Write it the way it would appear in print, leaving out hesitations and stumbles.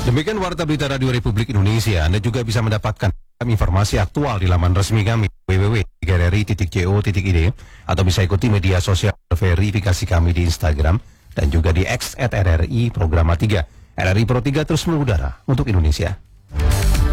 Demikian Warta Berita Radio Republik Indonesia. Anda juga bisa mendapatkan informasi aktual di laman resmi kami www.rri.co.id atau bisa ikuti media sosial verifikasi kami di Instagram dan juga di X @RRI Programa 3. RRI Pro 3 terus mengudara untuk Indonesia.